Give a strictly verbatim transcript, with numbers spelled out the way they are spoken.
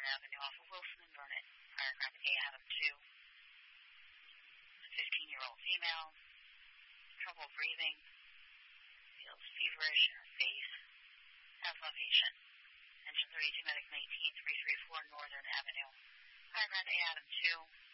Avenue off of Wilson and Burnett. Paragraph A, Adam two. fifteen-year-old female, trouble breathing, feels feverish in her face, has location. Engine thirty-two, Medic nineteen, three thirty-four Northern Avenue. Paragraph A, Adam two.